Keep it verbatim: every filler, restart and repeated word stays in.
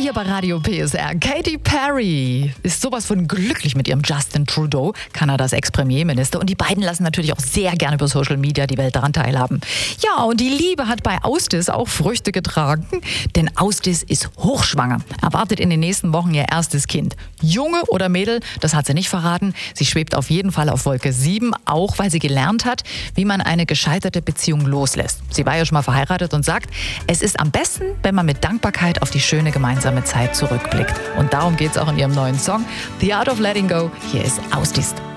hier bei Radio P S R. Katy Perry ist sowas von glücklich mit ihrem Justin Trudeau, Kanadas Ex-Premierminister. Und die beiden lassen natürlich auch sehr gerne über Social Media die Welt daran teilhaben. Ja, und die Liebe hat bei Austis auch Früchte getragen, denn Austis ist hochschwanger, erwartet in den nächsten Wochen ihr erstes Kind. Junge oder Mädel, das hat sie nicht verraten. Sie schwebt auf jeden Fall auf Wolke sieben, auch weil sie gelernt hat, wie man eine gescheiterte Beziehung loslässt. Sie war ja schon mal verheiratet und sagt, es ist am besten, wenn man mit Dankbarkeit auf die schöne gemeinsame Zeit zurückblickt. Und darum geht es auch in ihrem neuen Song The Art of Letting Go. Hier ist Austis.